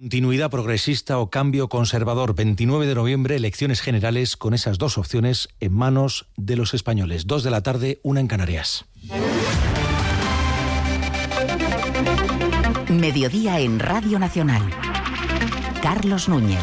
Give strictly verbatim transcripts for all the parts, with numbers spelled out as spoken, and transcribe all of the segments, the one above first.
Continuidad progresista o cambio conservador. veintinueve de noviembre, elecciones generales con esas dos opciones en manos de los españoles. Dos de la tarde, una en Canarias. Mediodía en Radio Nacional. Carlos Núñez.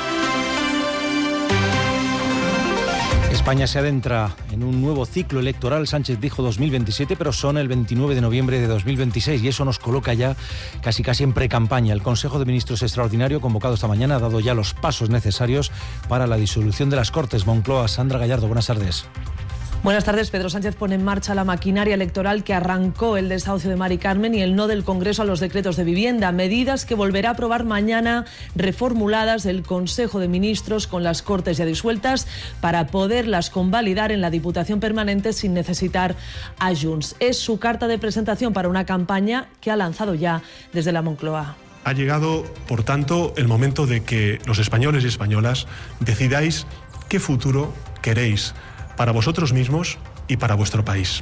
España se adentra en un nuevo ciclo electoral. Sánchez dijo dos mil veintisiete, pero son el veintinueve de noviembre de dos mil veintiséis y eso nos coloca ya casi casi en pre-campaña. El Consejo de Ministros extraordinario convocado esta mañana ha dado ya los pasos necesarios para la disolución de las Cortes. Moncloa, Sandra Gallardo, buenas tardes. Buenas tardes. Pedro Sánchez pone en marcha la maquinaria electoral que arrancó el desahucio de Mari Carmen y el no del Congreso a los decretos de vivienda, medidas que volverá a aprobar mañana, reformuladas el Consejo de Ministros con las Cortes ya disueltas para poderlas convalidar en la Diputación Permanente sin necesitar a Junts. Es su carta de presentación para una campaña que ha lanzado ya desde la Moncloa. Ha llegado, por tanto, el momento de que los españoles y españolas decidáis qué futuro queréis para vosotros mismos y para vuestro país.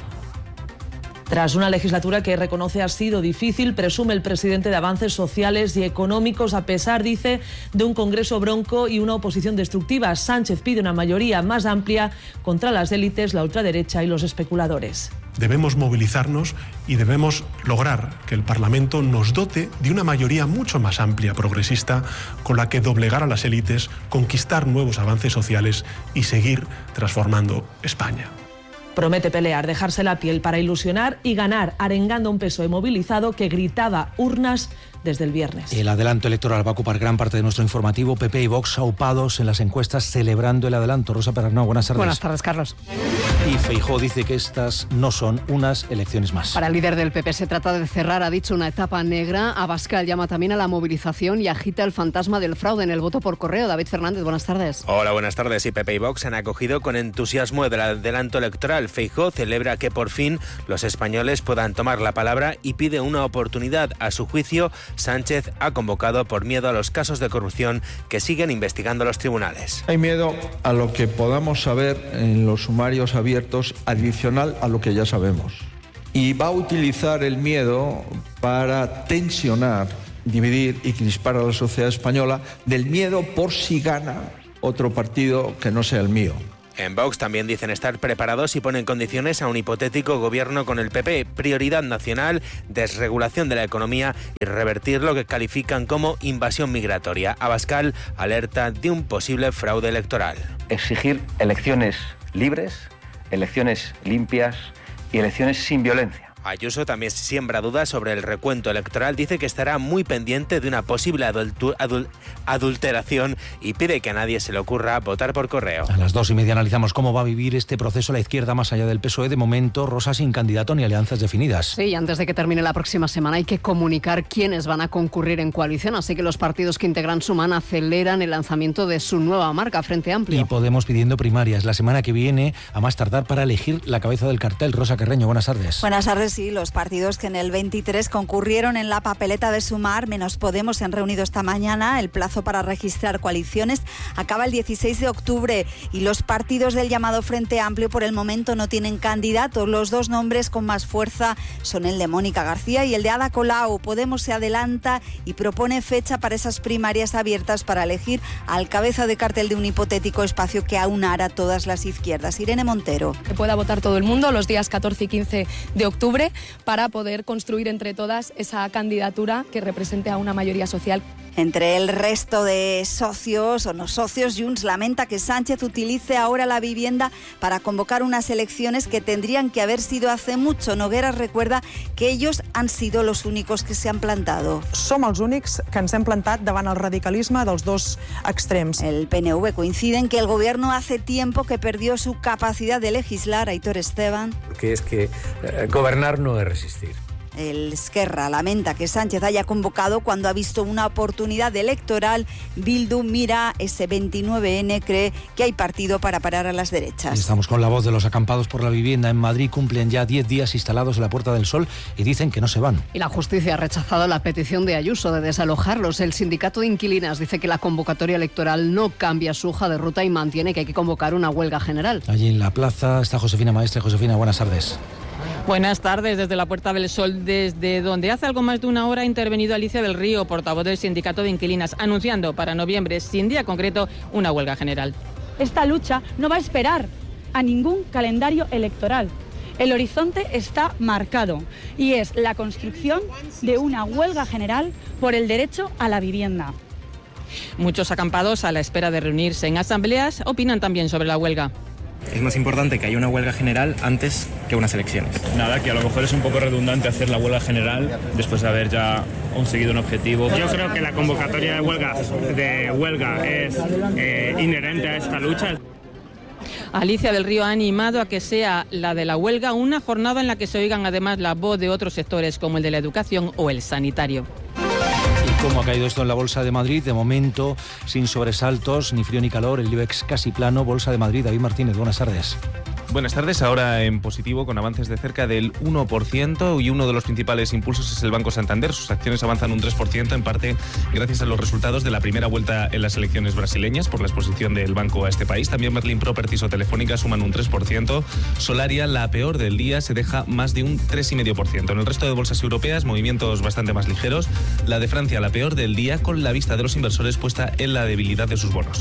Tras una legislatura que reconoce ha sido difícil, presume el presidente de avances sociales y económicos, a pesar, dice, de un Congreso bronco y una oposición destructiva. Sánchez pide una mayoría más amplia contra las élites, la ultraderecha y los especuladores. Debemos movilizarnos y debemos lograr que el Parlamento nos dote de una mayoría mucho más amplia, progresista, con la que doblegar a las élites, conquistar nuevos avances sociales y seguir transformando España. Promete pelear, dejarse la piel para ilusionar y ganar, arengando a un P S O E movilizado que gritaba urnas desde el viernes. El adelanto electoral va a ocupar gran parte de nuestro informativo. P P y Vox aupados en las encuestas celebrando el adelanto. Rosa Perarnau, buenas tardes. Buenas tardes, Carlos. Y Feijóo dice que estas no son unas elecciones más. Para el líder del P P se trata de cerrar, ha dicho, una etapa negra. Abascal llama también a la movilización y agita el fantasma del fraude en el voto por correo. David Fernández, buenas tardes. Hola, buenas tardes. Y P P y Vox han acogido con entusiasmo el adelanto electoral. Feijóo celebra que por fin los españoles puedan tomar la palabra y pide una oportunidad. A su juicio, Sánchez ha convocado por miedo a los casos de corrupción que siguen investigando los tribunales. Hay miedo a lo que podamos saber en los sumarios abiertos, adicional a lo que ya sabemos. Y va a utilizar el miedo para tensionar, dividir y crispar a la sociedad española, del miedo por si gana otro partido que no sea el mío. En Vox también dicen estar preparados y ponen condiciones a un hipotético gobierno con el P P. Prioridad nacional, desregulación de la economía y revertir lo que califican como invasión migratoria. Abascal alerta de un posible fraude electoral. Exigir elecciones libres, elecciones limpias y elecciones sin violencia. Ayuso también siembra dudas sobre el recuento electoral, dice que estará muy pendiente de una posible adultu- adul- adulteración y pide que a nadie se le ocurra votar por correo. A las dos y media analizamos cómo va a vivir este proceso la izquierda más allá del P S O E. De momento, Rosa, sin candidato ni alianzas definidas. Sí, y antes de que termine la próxima semana hay que comunicar quiénes van a concurrir en coalición, así que los partidos que integran Sumar aceleran el lanzamiento de su nueva marca, Frente Amplio. Y Podemos pidiendo primarias la semana que viene, a más tardar, para elegir la cabeza del cartel. Rosa Carreño, buenas tardes. Buenas tardes. Sí, los partidos que en el veintitrés concurrieron en la papeleta de Sumar, menos Podemos, se han reunido esta mañana. El plazo para registrar coaliciones acaba el dieciséis de octubre y los partidos del llamado Frente Amplio por el momento no tienen candidatos. Los dos nombres con más fuerza son el de Mónica García y el de Ada Colau. Podemos se adelanta y propone fecha para esas primarias abiertas para elegir al cabeza de cartel de un hipotético espacio que aunara todas las izquierdas. Irene Montero. Que pueda votar todo el mundo los días catorce y quince de octubre para poder construir entre todas esa candidatura que represente a una mayoría social. Entre el resto de socios o no socios, Junts lamenta que Sánchez utilice ahora la vivienda para convocar unas elecciones que tendrían que haber sido hace mucho. Nogueras recuerda que ellos han sido los únicos que se han plantado. Som els únics que ens hem plantat davant el radicalisme dels dos extrems. El P N V coincide en que el gobierno hace tiempo que perdió su capacidad de legislar. Aitor Esteban. Que es que eh, gobernar no es resistir. El Esquerra lamenta que Sánchez haya convocado cuando ha visto una oportunidad electoral. Bildu mira ese veintinueve ene, cree que hay partido para parar a las derechas. Estamos con la voz de los acampados por la vivienda. En Madrid cumplen ya diez días instalados en la Puerta del Sol y dicen que no se van. Y la justicia ha rechazado la petición de Ayuso de desalojarlos. El sindicato de inquilinas dice que la convocatoria electoral no cambia su hoja de ruta y mantiene que hay que convocar una huelga general. Allí en la plaza está Josefina Maestre. Josefina, buenas tardes. Buenas tardes desde la Puerta del Sol, desde donde hace algo más de una hora ha intervenido Alicia del Río, portavoz del Sindicato de Inquilinas, anunciando para noviembre, sin día concreto, una huelga general. Esta lucha no va a esperar a ningún calendario electoral. El horizonte está marcado y es la construcción de una huelga general por el derecho a la vivienda. Muchos acampados, a la espera de reunirse en asambleas, opinan también sobre la huelga. Es más importante que haya una huelga general antes que unas elecciones. Nada, que a lo mejor es un poco redundante hacer la huelga general después de haber ya conseguido un objetivo. Yo creo que la convocatoria de huelgas de huelga es eh, inherente a esta lucha. Alicia del Río ha animado a que sea la de la huelga una jornada en la que se oigan además la voz de otros sectores como el de la educación o el sanitario. ¿Cómo ha caído esto en la Bolsa de Madrid? De momento, sin sobresaltos, ni frío ni calor, el IBEX casi plano. Bolsa de Madrid, David Martínez, buenas tardes. Buenas tardes, ahora en positivo con avances de cerca del uno por ciento y uno de los principales impulsos es el Banco Santander. Sus acciones avanzan un tres por ciento, en parte gracias a los resultados de la primera vuelta en las elecciones brasileñas por la exposición del banco a este país. También Merlin Properties o Telefónica suman un tres por ciento. Solaria, la peor del día, se deja más de un tres coma cinco por ciento. En el resto de bolsas europeas, movimientos bastante más ligeros. La de Francia, la peor del día, con la vista de los inversores puesta en la debilidad de sus bonos.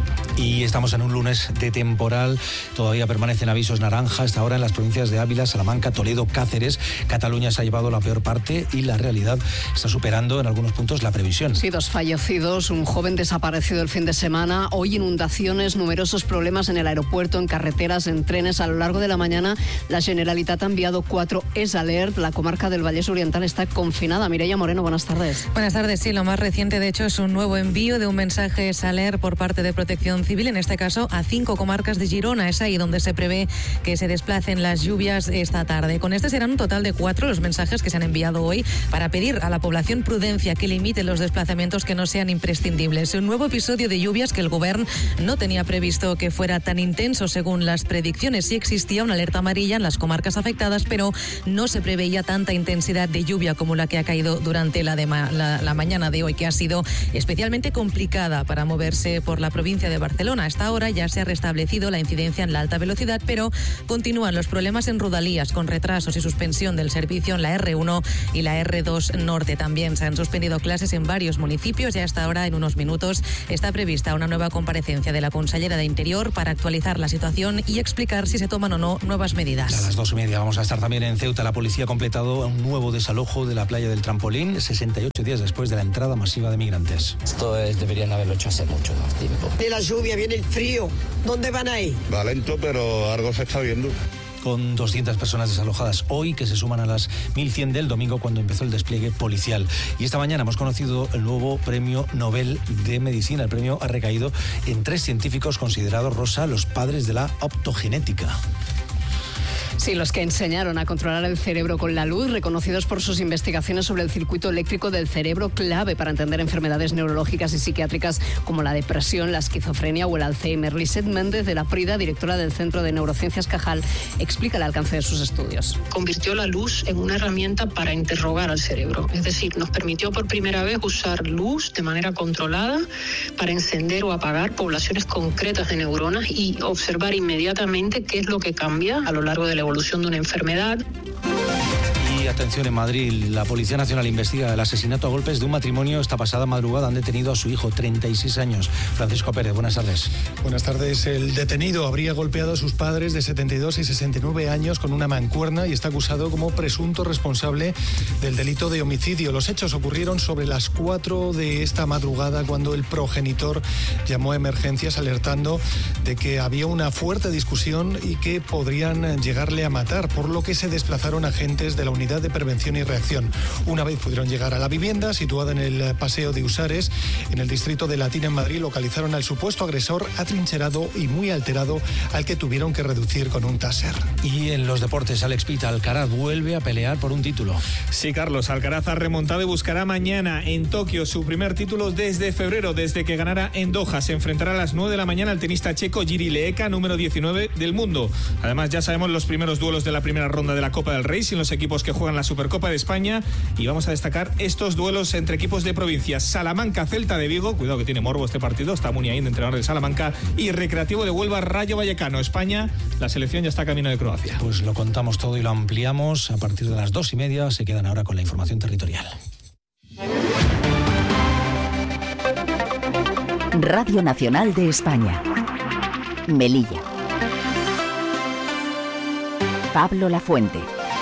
Y estamos en un lunes de temporal, todavía permanecen avisos naranja hasta ahora en las provincias de Ávila, Salamanca, Toledo, Cáceres. Cataluña se ha llevado la peor parte y la realidad está superando en algunos puntos la previsión. Sí, dos fallecidos, un joven desaparecido el fin de semana, hoy inundaciones, numerosos problemas en el aeropuerto, en carreteras, en trenes. A lo largo de la mañana la Generalitat ha enviado cuatro ES Alert, la comarca del Vallés Oriental está confinada. Mireia Moreno, buenas tardes. Buenas tardes, sí, lo más reciente de hecho es un nuevo envío de un mensaje ES Alert por parte de Protección Civil, en este caso a cinco comarcas de Girona. Es ahí donde se prevé que se desplacen las lluvias esta tarde. Con este serán un total de cuatro los mensajes que se han enviado hoy para pedir a la población prudencia, que limite los desplazamientos que no sean imprescindibles. Un nuevo episodio de lluvias que el Govern no tenía previsto que fuera tan intenso según las predicciones. Sí existía una alerta amarilla en las comarcas afectadas, pero no se preveía tanta intensidad de lluvia como la que ha caído durante la, de ma- la, la mañana de hoy, que ha sido especialmente complicada para moverse por la provincia de Barcelona. Hasta ahora ya se ha restablecido la incidencia en la alta velocidad, pero continúan los problemas en Rodalías, con retrasos y suspensión del servicio en la erre uno y la erre dos Norte. También se han suspendido clases en varios municipios y hasta ahora, en unos minutos, está prevista una nueva comparecencia de la consellera de Interior para actualizar la situación y explicar si se toman o no nuevas medidas. A las dos y media vamos a estar también en Ceuta. La policía ha completado un nuevo desalojo de la playa del Trampolín, sesenta y ocho días después de la entrada masiva de migrantes. Esto es, deberían haberlo hecho hace mucho más tiempo. De la lluvia viene el frío. ¿Dónde van a ir? Va lento, pero algo se está viendo. Con doscientas personas desalojadas hoy, que se suman a las mil cien del domingo, cuando empezó el despliegue policial. Y esta mañana hemos conocido el nuevo Premio Nobel de Medicina. El premio ha recaído en tres científicos considerados, Rosa, los padres de la optogenética. Sí, los que enseñaron a controlar el cerebro con la luz, reconocidos por sus investigaciones sobre el circuito eléctrico del cerebro, clave para entender enfermedades neurológicas y psiquiátricas como la depresión, la esquizofrenia o el Alzheimer. Lisette Méndez, de la Prida, directora del Centro de Neurociencias Cajal, explica el alcance de sus estudios. Convirtió la luz en una herramienta para interrogar al cerebro. Es decir, nos permitió por primera vez usar luz de manera controlada para encender o apagar poblaciones concretas de neuronas y observar inmediatamente qué es lo que cambia a lo largo de la evolución de una enfermedad. Y atención, en Madrid, la Policía Nacional investiga el asesinato a golpes de un matrimonio. Esta pasada madrugada han detenido a su hijo, treinta y seis años. Francisco Pérez, buenas tardes. Buenas tardes. El detenido habría golpeado a sus padres de setenta y dos y sesenta y nueve años con una mancuerna y está acusado como presunto responsable del delito de homicidio. Los hechos ocurrieron sobre las cuatro de esta madrugada, cuando el progenitor llamó a emergencias alertando de que había una fuerte discusión y que podrían llegarle a matar, por lo que se desplazaron agentes de la unidad de prevención y reacción. Una vez pudieron llegar a la vivienda, situada en el Paseo de Usares, en el distrito de Latina, en Madrid, localizaron al supuesto agresor atrincherado y muy alterado, al que tuvieron que reducir con un taser. Y en los deportes, Alex Pita, Alcaraz vuelve a pelear por un título. Sí, Carlos, Alcaraz ha remontado y buscará mañana en Tokio su primer título desde febrero, desde que ganara en Doha. Se enfrentará a las nueve de la mañana al tenista checo Jiri Leeka, número diecinueve del mundo. Además, ya sabemos los primeros duelos de la primera ronda de la Copa del Rey, sin los equipos que juegan juegan la Supercopa de España y vamos a destacar estos duelos entre equipos de provincias. Salamanca-Celta de Vigo, cuidado que tiene morbo este partido, está Muniain, entrenador de Salamanca, y Recreativo de Huelva, Rayo Vallecano. España, la selección ya está camino de Croacia. Pues lo contamos todo y lo ampliamos a partir de las dos y media. Se quedan ahora con la información territorial. Radio Nacional de España. Melilla. Pablo Lafuente.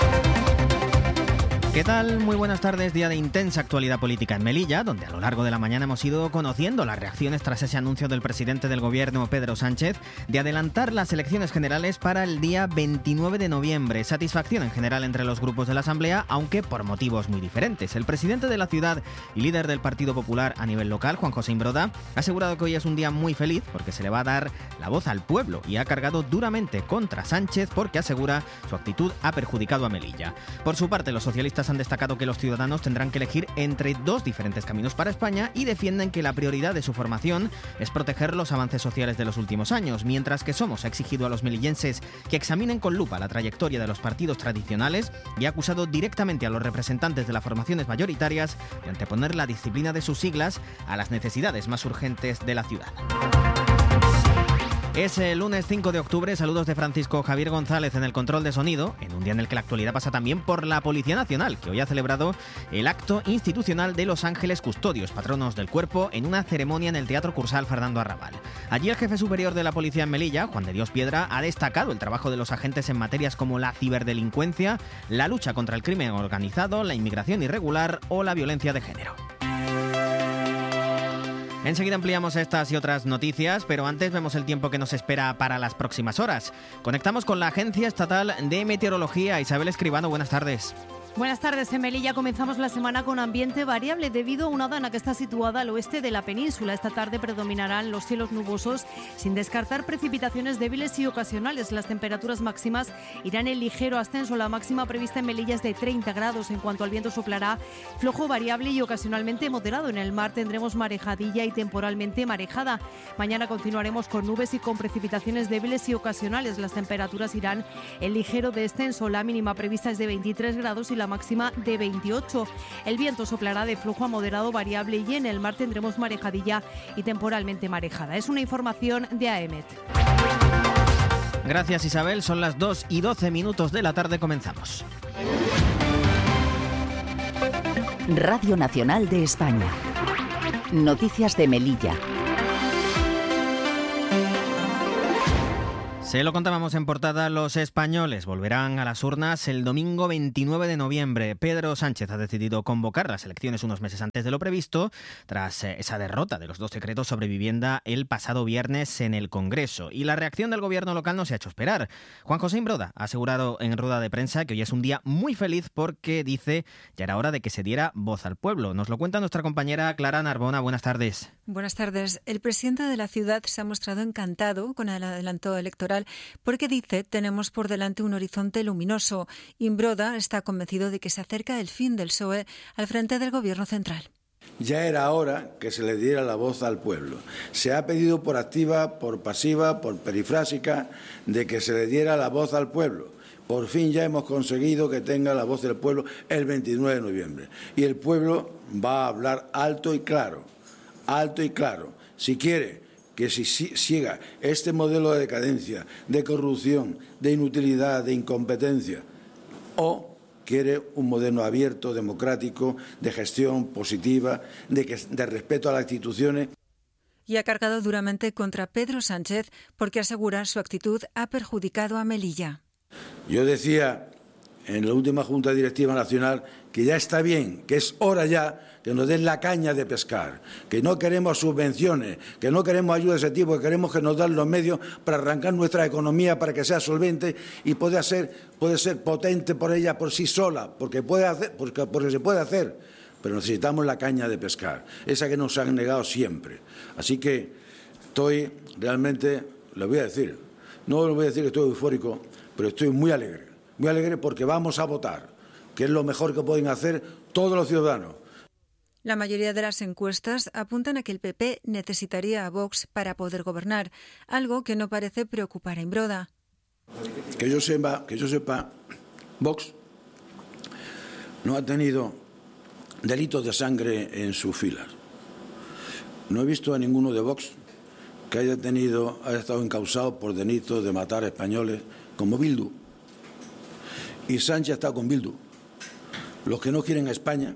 ¿Qué tal? Muy buenas tardes. Día de intensa actualidad política en Melilla, donde a lo largo de la mañana hemos ido conociendo las reacciones tras ese anuncio del presidente del gobierno, Pedro Sánchez, de adelantar las elecciones generales para el día veintinueve de noviembre. Satisfacción en general entre los grupos de la Asamblea, aunque por motivos muy diferentes. El presidente de la ciudad y líder del Partido Popular a nivel local, Juan José Imbroda, ha asegurado que hoy es un día muy feliz porque se le va a dar la voz al pueblo y ha cargado duramente contra Sánchez porque asegura su actitud ha perjudicado a Melilla. Por su parte, los socialistas han destacado que los ciudadanos tendrán que elegir entre dos diferentes caminos para España y defienden que la prioridad de su formación es proteger los avances sociales de los últimos años, mientras que Somos ha exigido a los melillenses que examinen con lupa la trayectoria de los partidos tradicionales y ha acusado directamente a los representantes de las formaciones mayoritarias de anteponer la disciplina de sus siglas a las necesidades más urgentes de la ciudad. Es el lunes cinco de octubre, saludos de Francisco Javier González en el control de sonido, en un día en el que la actualidad pasa también por la Policía Nacional, que hoy ha celebrado el acto institucional de Los Ángeles Custodios, patronos del cuerpo, en una ceremonia en el Teatro Cursal Fernando Arrabal. Allí el jefe superior de la Policía en Melilla, Juan de Dios Piedra, ha destacado el trabajo de los agentes en materias como la ciberdelincuencia, la lucha contra el crimen organizado, la inmigración irregular o la violencia de género. Enseguida ampliamos estas y otras noticias, pero antes vemos el tiempo que nos espera para las próximas horas. Conectamos con la Agencia Estatal de Meteorología. Isabel Escribano, buenas tardes. Buenas tardes. En Melilla comenzamos la semana con ambiente variable debido a una zona que está situada al oeste de la península. Esta tarde predominarán los cielos nubosos, sin descartar precipitaciones débiles y ocasionales. Las temperaturas máximas irán en ligero ascenso. La máxima prevista en Melilla es de treinta grados. En cuanto al viento, soplará flojo, variable y ocasionalmente moderado. En el mar tendremos marejadilla y temporalmente marejada. Mañana continuaremos con nubes y con precipitaciones débiles y ocasionales. Las temperaturas irán en ligero descenso. La mínima prevista es de veintitrés grados y la máxima de veintiocho. El viento soplará de flojo a moderado, variable y en el mar tendremos marejadilla y temporalmente marejada. Es una información de A E M E T. Gracias, Isabel. Son las dos y doce minutos de la tarde. Comenzamos. Radio Nacional de España. Noticias de Melilla. Se lo contábamos en portada, los españoles volverán a las urnas el domingo veintinueve de noviembre. Pedro Sánchez ha decidido convocar las elecciones unos meses antes de lo previsto, tras esa derrota de los dos decretos sobre vivienda el pasado viernes en el Congreso. Y la reacción del gobierno local no se ha hecho esperar. Juan José Imbroda ha asegurado en rueda de prensa que hoy es un día muy feliz porque, dice, ya era hora de que se diera voz al pueblo. Nos lo cuenta nuestra compañera Clara Narbona. Buenas tardes. Buenas tardes. El presidente de la ciudad se ha mostrado encantado con el adelanto electoral porque dice tenemos por delante un horizonte luminoso. Imbroda está convencido de que se acerca el fin del P S O E al frente del Gobierno central. Ya era hora que se le diera la voz al pueblo. Se ha pedido por activa, por pasiva, por perifrásica, de que se le diera la voz al pueblo. Por fin ya hemos conseguido que tenga la voz del pueblo el veintinueve de noviembre. Y el pueblo va a hablar alto y claro, alto y claro. Si quiere que si siga este modelo de decadencia, de corrupción, de inutilidad, de incompetencia, o quiere un modelo abierto, democrático, de gestión positiva, de, que, de respeto a las instituciones. Y ha cargado duramente contra Pedro Sánchez porque asegura su actitud ha perjudicado a Melilla. Yo decía en la última Junta Directiva Nacional que ya está bien, que es hora ya que nos den la caña de pescar, que no queremos subvenciones, que no queremos ayuda de ese tipo, que queremos que nos den los medios para arrancar nuestra economía, para que sea solvente y pueda ser, puede ser potente por ella por sí sola, porque, puede hacer, porque, porque se puede hacer, pero necesitamos la caña de pescar, esa que nos han negado siempre. Así que estoy realmente, le voy a decir, no le voy a decir que estoy eufórico, pero estoy muy alegre, muy alegre porque vamos a votar, que es lo mejor que pueden hacer todos los ciudadanos. La mayoría de las encuestas apuntan a que el P P necesitaría a Vox para poder gobernar, algo que no parece preocupar a Imbroda. Que yo sepa, que yo sepa, Vox no ha tenido delitos de sangre en sus filas. No he visto a ninguno de Vox que haya tenido, haya estado encausado por delitos de matar españoles como Bildu. Y Sánchez está con Bildu. Los que no quieren a España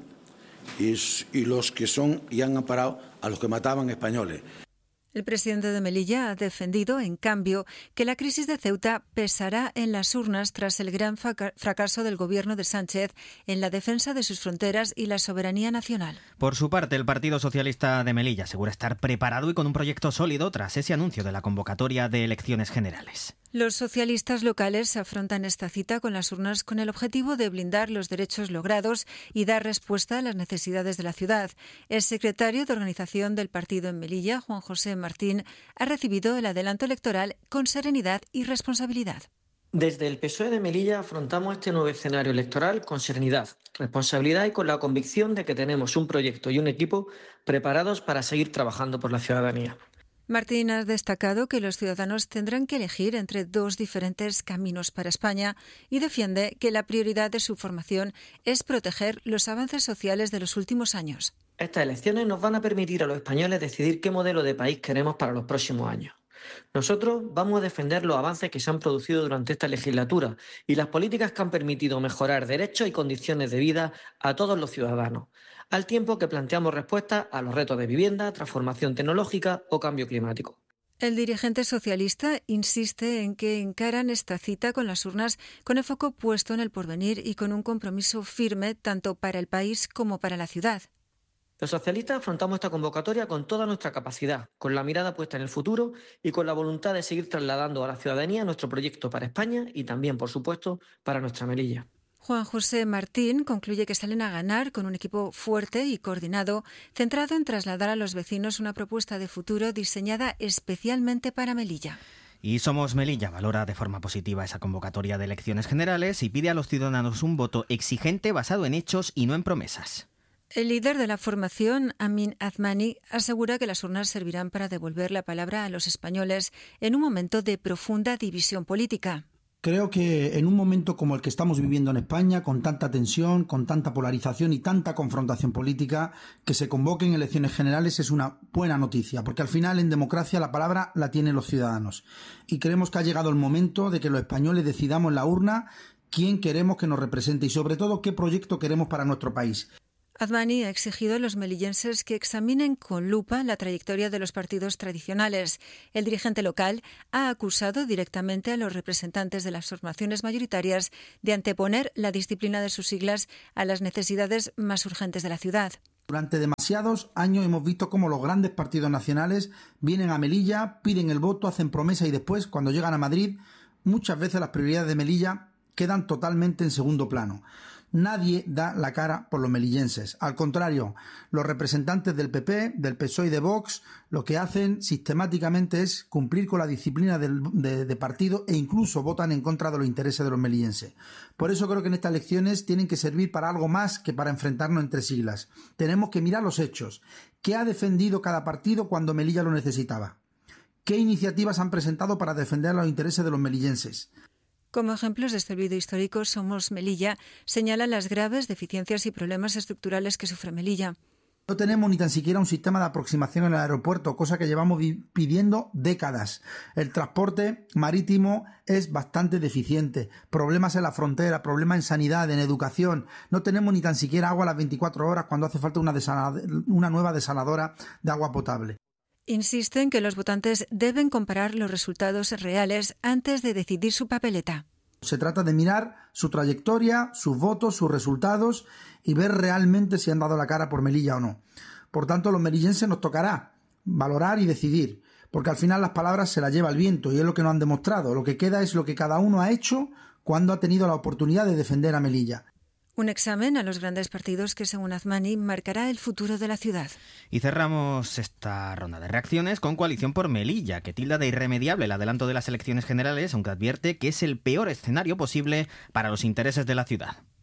y, y los que son y han amparado a los que mataban españoles. El presidente de Melilla ha defendido, en cambio, que la crisis de Ceuta pesará en las urnas tras el gran fracaso del gobierno de Sánchez en la defensa de sus fronteras y la soberanía nacional. Por su parte, el Partido Socialista de Melilla asegura estar preparado y con un proyecto sólido tras ese anuncio de la convocatoria de elecciones generales. Los socialistas locales afrontan esta cita con las urnas con el objetivo de blindar los derechos logrados y dar respuesta a las necesidades de la ciudad. El secretario de organización del partido en Melilla, Juan José Martín, ha recibido el adelanto electoral con serenidad y responsabilidad. Desde el P S O E de Melilla afrontamos este nuevo escenario electoral con serenidad, responsabilidad y con la convicción de que tenemos un proyecto y un equipo preparados para seguir trabajando por la ciudadanía. Martín ha destacado que los ciudadanos tendrán que elegir entre dos diferentes caminos para España y defiende que la prioridad de su formación es proteger los avances sociales de los últimos años. Estas elecciones nos van a permitir a los españoles decidir qué modelo de país queremos para los próximos años. Nosotros vamos a defender los avances que se han producido durante esta legislatura y las políticas que han permitido mejorar derechos y condiciones de vida a todos los ciudadanos, al tiempo que planteamos respuestas a los retos de vivienda, transformación tecnológica o cambio climático. El dirigente socialista insiste en que encaran esta cita con las urnas con el foco puesto en el porvenir y con un compromiso firme tanto para el país como para la ciudad. Los socialistas afrontamos esta convocatoria con toda nuestra capacidad, con la mirada puesta en el futuro y con la voluntad de seguir trasladando a la ciudadanía nuestro proyecto para España y también, por supuesto, para nuestra Melilla. Juan José Martín concluye que salen a ganar con un equipo fuerte y coordinado, centrado en trasladar a los vecinos una propuesta de futuro diseñada especialmente para Melilla. Y Somos Melilla valora de forma positiva esa convocatoria de elecciones generales y pide a los ciudadanos un voto exigente basado en hechos y no en promesas. El líder de la formación, Amin Azmani, asegura que las urnas servirán para devolver la palabra a los españoles en un momento de profunda división política. Creo que en un momento como el que estamos viviendo en España, con tanta tensión, con tanta polarización y tanta confrontación política, que se convoquen elecciones generales es una buena noticia, porque al final en democracia la palabra la tienen los ciudadanos. Y creemos que ha llegado el momento de que los españoles decidamos en la urna quién queremos que nos represente y sobre todo qué proyecto queremos para nuestro país. Azmani ha exigido a los melillenses que examinen con lupa la trayectoria de los partidos tradicionales. El dirigente local ha acusado directamente a los representantes de las formaciones mayoritarias de anteponer la disciplina de sus siglas a las necesidades más urgentes de la ciudad. Durante demasiados años hemos visto cómo los grandes partidos nacionales vienen a Melilla, piden el voto, hacen promesa y después, cuando llegan a Madrid, muchas veces las prioridades de Melilla quedan totalmente en segundo plano. Nadie da la cara por los melillenses. Al contrario, los representantes del P P, del P S O E y de Vox lo que hacen sistemáticamente es cumplir con la disciplina del, de, de partido e incluso votan en contra de los intereses de los melillenses. Por eso creo que en estas elecciones tienen que servir para algo más que para enfrentarnos entre siglas. Tenemos que mirar los hechos. ¿Qué ha defendido cada partido cuando Melilla lo necesitaba? ¿Qué iniciativas han presentado para defender los intereses de los melillenses? Como ejemplos de este vídeo histórico, Somos Melilla señala las graves deficiencias y problemas estructurales que sufre Melilla. No tenemos ni tan siquiera un sistema de aproximación en el aeropuerto, cosa que llevamos pidiendo décadas. El transporte marítimo es bastante deficiente. Problemas en la frontera, problemas en sanidad, en educación. No tenemos ni tan siquiera agua a las veinticuatro horas cuando hace falta una, una nueva desaladora de agua potable. Insisten que los votantes deben comparar los resultados reales antes de decidir su papeleta. Se trata de mirar su trayectoria, sus votos, sus resultados y ver realmente si han dado la cara por Melilla o no. Por tanto, a los melillenses nos tocará valorar y decidir, porque al final las palabras se las lleva el viento y es lo que nos han demostrado. Lo que queda es lo que cada uno ha hecho cuando ha tenido la oportunidad de defender a Melilla. Un examen a los grandes partidos que, según Azmani, marcará el futuro de la ciudad. Y cerramos esta ronda de reacciones con Coalición por Melilla, que tilda de irremediable el adelanto de las elecciones generales, aunque advierte que es el peor escenario posible para los intereses de la ciudad.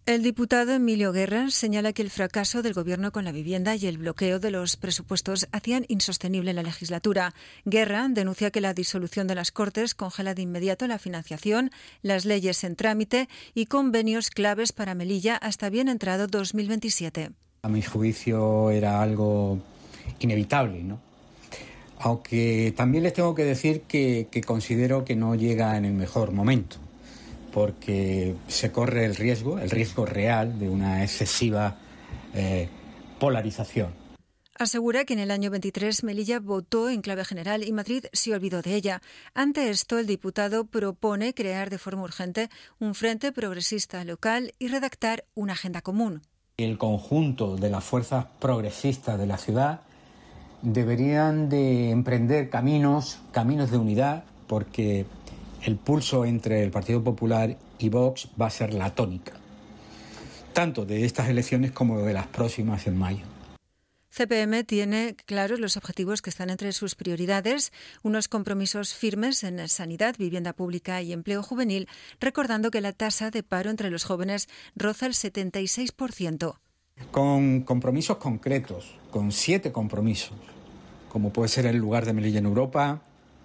El diputado Emilio Guerra señala que el fracaso del Gobierno con la vivienda y el bloqueo de los presupuestos hacían insostenible la legislatura. Guerra denuncia que la disolución de las Cortes congela de inmediato la financiación, las leyes en trámite y convenios claves para Melilla hasta bien entrado dos mil veintisiete. A mi juicio era algo inevitable, ¿no? Aunque también les tengo que decir que, que considero que no llega en el mejor momento, porque se corre el riesgo, el riesgo real de una excesiva eh, polarización. Asegura que en el año veintitrés Melilla votó en clave general y Madrid se olvidó de ella. Ante esto, el diputado propone crear de forma urgente un frente progresista local y redactar una agenda común. El conjunto de las fuerzas progresistas de la ciudad deberían de emprender caminos, caminos de unidad, porque el pulso entre el Partido Popular y Vox va a ser la tónica, tanto de estas elecciones como de las próximas en mayo. C P M tiene claros los objetivos que están entre sus prioridades, unos compromisos firmes en sanidad, vivienda pública y empleo juvenil, recordando que la tasa de paro entre los jóvenes roza el setenta y seis por ciento. Con compromisos concretos, con siete compromisos, como puede ser el lugar de Melilla en Europa,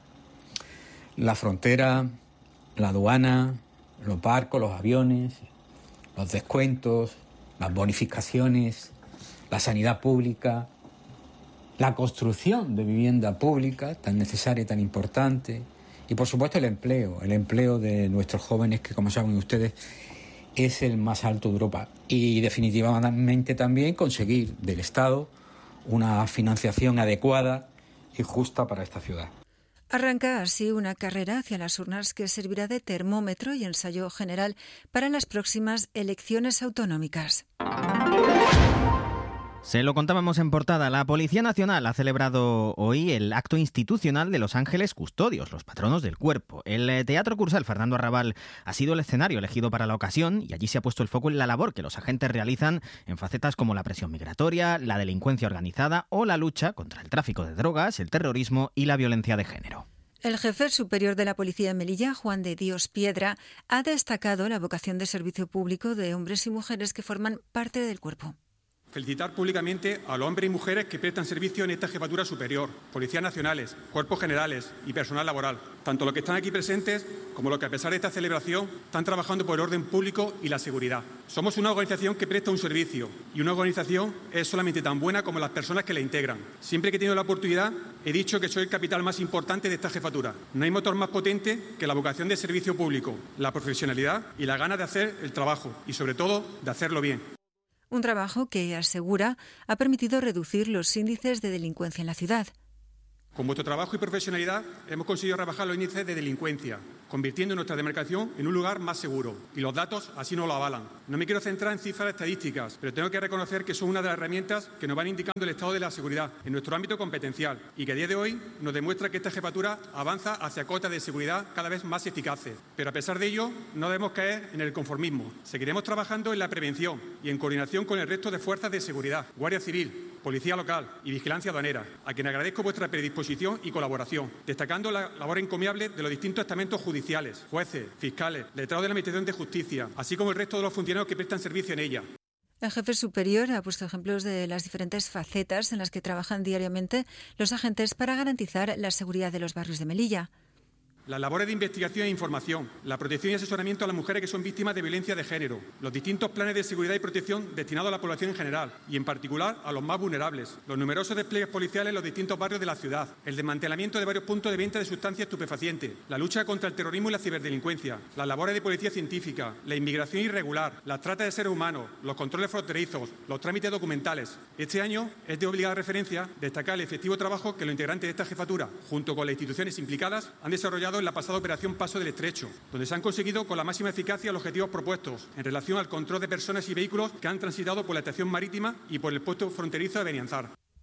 la frontera, la aduana, los barcos, los aviones, los descuentos, las bonificaciones, la sanidad pública, la construcción de vivienda pública tan necesaria y tan importante, y por supuesto el empleo, el empleo de nuestros jóvenes, que como saben ustedes es el más alto de Europa, y definitivamente también conseguir del Estado una financiación adecuada y justa para esta ciudad. Arranca así una carrera hacia las urnas que servirá de termómetro y ensayo general para las próximas elecciones autonómicas. Se lo contábamos en portada. La Policía Nacional ha celebrado hoy el acto institucional de Los Ángeles Custodios, los patronos del cuerpo. El Teatro Cursal Fernando Arrabal ha sido el escenario elegido para la ocasión y allí se ha puesto el foco en la labor que los agentes realizan en facetas como la presión migratoria, la delincuencia organizada o la lucha contra el tráfico de drogas, el terrorismo y la violencia de género. El jefe superior de la Policía de Melilla, Juan de Dios Piedra, ha destacado la vocación de servicio público de hombres y mujeres que forman parte del cuerpo. Felicitar públicamente a los hombres y mujeres que prestan servicio en esta jefatura superior, policías nacionales, cuerpos generales y personal laboral, tanto los que están aquí presentes como los que a pesar de esta celebración están trabajando por el orden público y la seguridad. Somos una organización que presta un servicio y una organización es solamente tan buena como las personas que la integran. Siempre que he tenido la oportunidad he dicho que soy el capital más importante de esta jefatura. No hay motor más potente que la vocación de servicio público, la profesionalidad y la gana de hacer el trabajo y sobre todo de hacerlo bien. Un trabajo que, asegura, ha permitido reducir los índices de delincuencia en la ciudad. Con vuestro trabajo y profesionalidad hemos conseguido rebajar los índices de delincuencia, convirtiendo nuestra demarcación en un lugar más seguro. Y los datos así nos lo avalan. No me quiero centrar en cifras estadísticas, pero tengo que reconocer que son una de las herramientas que nos van indicando el estado de la seguridad en nuestro ámbito competencial y que a día de hoy nos demuestra que esta jefatura avanza hacia cotas de seguridad cada vez más eficaces. Pero a pesar de ello, no debemos caer en el conformismo. Seguiremos trabajando en la prevención y en coordinación con el resto de fuerzas de seguridad, Guardia Civil, Policía Local y Vigilancia Aduanera, a quien agradezco vuestra predisposición y colaboración, destacando la labor encomiable de los distintos estamentos judiciales, jueces, fiscales, letrados de la Administración de Justicia, así como el resto de los funcionarios que prestan servicio en ella. El jefe superior ha puesto ejemplos de las diferentes facetas en las que trabajan diariamente los agentes para garantizar la seguridad de los barrios de Melilla. Las labores de investigación e información, la protección y asesoramiento a las mujeres que son víctimas de violencia de género, los distintos planes de seguridad y protección destinados a la población en general y en particular a los más vulnerables, los numerosos despliegues policiales en los distintos barrios de la ciudad, el desmantelamiento de varios puntos de venta de sustancias estupefacientes, la lucha contra el terrorismo y la ciberdelincuencia, las labores de policía científica, la inmigración irregular, la trata de seres humanos, los controles fronterizos, los trámites documentales. Este año es de obligada referencia destacar el efectivo trabajo que los integrantes de esta jefatura, junto con las instituciones implicadas, han desarrollado en la pasada operación Paso del Estrecho, donde se han conseguido con la máxima eficacia los objetivos propuestos en relación al control de personas y vehículos que han transitado por la estación marítima y por el puesto fronterizo de Benianzar.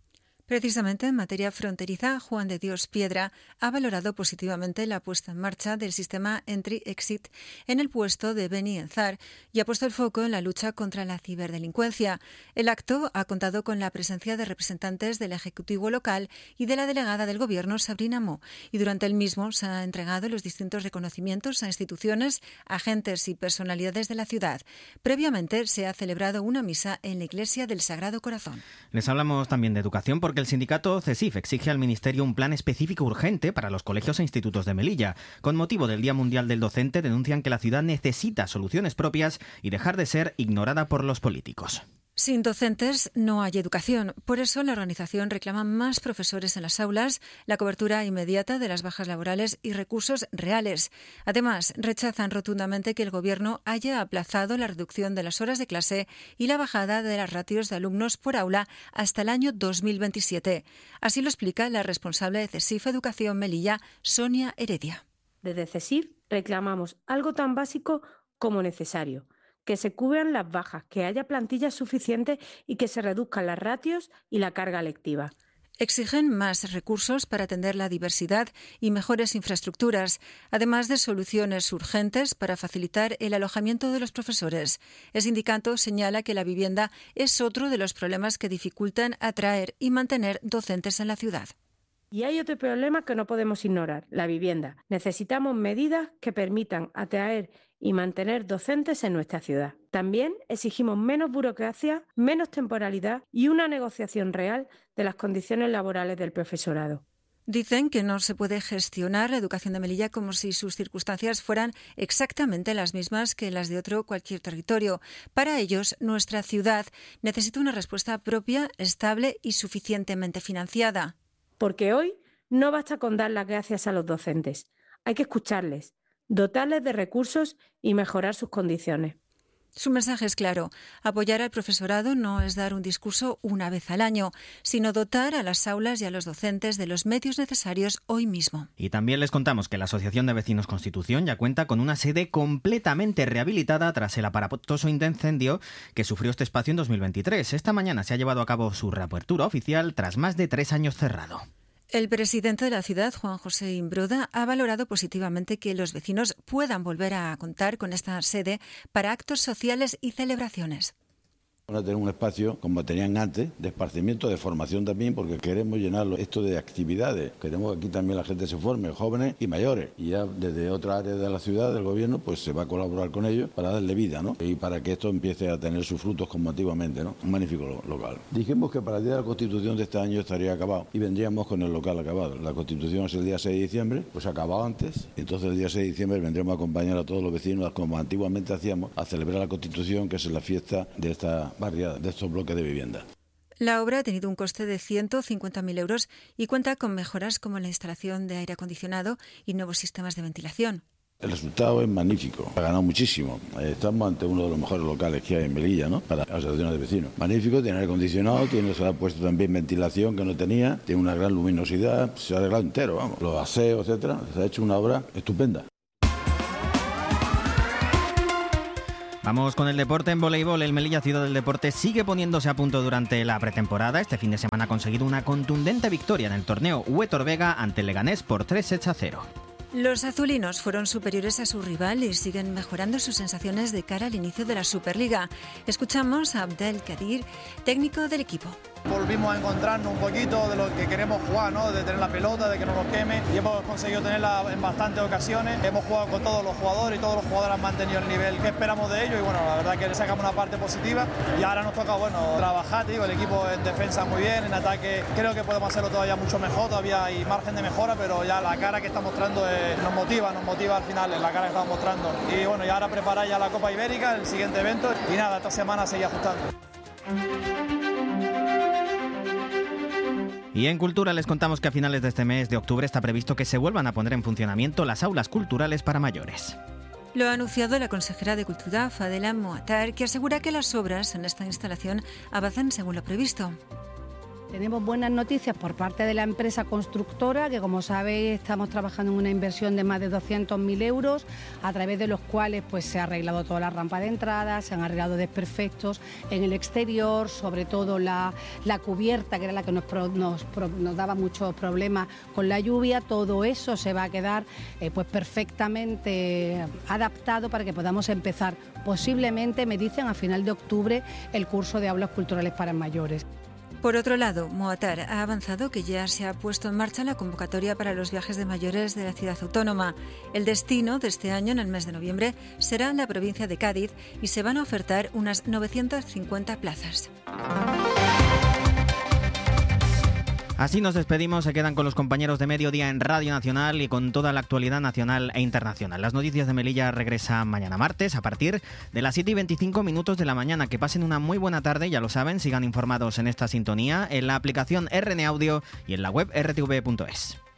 Precisamente en materia fronteriza, Juan de Dios Piedra ha valorado positivamente la puesta en marcha del sistema Entry-Exit en el puesto de Beni Enzar y ha puesto el foco en la lucha contra la ciberdelincuencia. El acto ha contado con la presencia de representantes del Ejecutivo local y de la delegada del Gobierno, Sabrina Mo, y durante el mismo se han entregado los distintos reconocimientos a instituciones, agentes y personalidades de la ciudad. Previamente se ha celebrado una misa en la Iglesia del Sagrado Corazón. Les hablamos también de educación porque el sindicato CESIF exige al Ministerio un plan específico urgente para los colegios e institutos de Melilla. Con motivo del Día Mundial del Docente, denuncian que la ciudad necesita soluciones propias y dejar de ser ignorada por los políticos. Sin docentes no hay educación. Por eso la organización reclama más profesores en las aulas, la cobertura inmediata de las bajas laborales y recursos reales. Además, rechazan rotundamente que el Gobierno haya aplazado la reducción de las horas de clase y la bajada de las ratios de alumnos por aula hasta el año dos mil veintisiete. Así lo explica la responsable de CESIF Educación Melilla, Sonia Heredia. Desde CESIF reclamamos algo tan básico como necesario: que se cubran las bajas, que haya plantilla suficiente y que se reduzcan las ratios y la carga lectiva. Exigen más recursos para atender la diversidad y mejores infraestructuras, además de soluciones urgentes para facilitar el alojamiento de los profesores. El sindicato señala que la vivienda es otro de los problemas que dificultan atraer y mantener docentes en la ciudad. Y hay otro problema que no podemos ignorar: la vivienda. Necesitamos medidas que permitan atraer y mantener docentes en nuestra ciudad. También exigimos menos burocracia, menos temporalidad y una negociación real de las condiciones laborales del profesorado. Dicen que no se puede gestionar la educación de Melilla como si sus circunstancias fueran exactamente las mismas que las de otro cualquier territorio. Para ellos, nuestra ciudad necesita una respuesta propia, estable y suficientemente financiada. Porque hoy no basta con dar las gracias a los docentes. Hay que escucharles, dotarles de recursos y mejorar sus condiciones. Su mensaje es claro: apoyar al profesorado no es dar un discurso una vez al año, sino dotar a las aulas y a los docentes de los medios necesarios hoy mismo. Y también les contamos que la Asociación de Vecinos Constitución ya cuenta con una sede completamente rehabilitada tras el aparatoso incendio que sufrió este espacio en dos mil veintitrés. Esta mañana se ha llevado a cabo su reapertura oficial tras más de tres años cerrado. El presidente de la ciudad, Juan José Imbroda, ha valorado positivamente que los vecinos puedan volver a contar con esta sede para actos sociales y celebraciones. Van a tener un espacio, como tenían antes, de esparcimiento, de formación también, porque queremos llenarlo esto de actividades. Queremos que aquí también la gente se forme, jóvenes y mayores. Y ya desde otra área de la ciudad, del gobierno, pues se va a colaborar con ellos para darle vida, ¿no? Y para que esto empiece a tener sus frutos como antiguamente, ¿no? Un magnífico local. Dijimos que para el día de la Constitución de este año estaría acabado y vendríamos con el local acabado. La Constitución es el día seis de diciembre, pues acabado antes. Entonces el día seis de diciembre vendremos a acompañar a todos los vecinos, como antiguamente hacíamos, a celebrar la Constitución, que es la fiesta de esta barriada, de estos bloques de vivienda. La obra ha tenido un coste de ciento cincuenta mil euros y cuenta con mejoras como la instalación de aire acondicionado y nuevos sistemas de ventilación. El resultado es magnífico, ha ganado muchísimo. Estamos ante uno de los mejores locales que hay en Melilla, ¿no? Para asociaciones de vecinos. Magnífico, tiene aire acondicionado, tiene, se ha puesto también ventilación que no tenía, tiene una gran luminosidad, se ha arreglado entero, vamos. Los aseos, etcétera, se ha hecho una obra estupenda. Vamos con el deporte en voleibol. El Melilla Ciudad del Deporte sigue poniéndose a punto durante la pretemporada. Este fin de semana ha conseguido una contundente victoria en el torneo Huetor Vega ante el Leganés por tres sets a cero. Los azulinos fueron superiores a su rival y siguen mejorando sus sensaciones de cara al inicio de la Superliga. Escuchamos a Abdel Kadir, técnico del equipo. Volvimos a encontrarnos un poquito de lo que queremos jugar, ¿no? De tener la pelota, de que no nos queme, y hemos conseguido tenerla en bastantes ocasiones. Hemos jugado con todos los jugadores y todos los jugadores han mantenido el nivel que esperamos de ellos, y bueno, la verdad que le sacamos una parte positiva y ahora nos toca, bueno, trabajar, te digo, el equipo en defensa muy bien, en ataque creo que podemos hacerlo todavía mucho mejor, todavía hay margen de mejora, pero ya la cara que está mostrando es, nos motiva, nos motiva al final, en la cara que estamos mostrando. Y bueno, y ahora preparar ya la Copa Ibérica, el siguiente evento, y nada, esta semana seguir ajustando. Y en Cultura les contamos que a finales de este mes de octubre está previsto que se vuelvan a poner en funcionamiento las aulas culturales para mayores. Lo ha anunciado la consejera de Cultura, Fadela Moatar, que asegura que las obras en esta instalación avanzan según lo previsto. Tenemos buenas noticias por parte de la empresa constructora, que como sabéis estamos trabajando en una inversión de más de doscientos mil euros, a través de los cuales pues, se ha arreglado toda la rampa de entrada, se han arreglado desperfectos en el exterior, sobre todo la, la cubierta, que era la que nos, pro, nos, pro, nos daba muchos problemas con la lluvia. Todo eso se va a quedar eh, pues, perfectamente adaptado para que podamos empezar posiblemente, me dicen, a final de octubre el curso de aulas culturales para mayores. Por otro lado, Moatar ha avanzado que ya se ha puesto en marcha la convocatoria para los viajes de mayores de la ciudad autónoma. El destino de este año, en el mes de noviembre, será la provincia de Cádiz y se van a ofertar unas novecientas cincuenta plazas. Así nos despedimos, se quedan con los compañeros de Mediodía en Radio Nacional y con toda la actualidad nacional e internacional. Las noticias de Melilla regresan mañana martes a partir de las siete y veinticinco minutos de la mañana. Que pasen una muy buena tarde, ya lo saben, sigan informados en esta sintonía, en la aplicación R N Audio y en la web r t v punto es.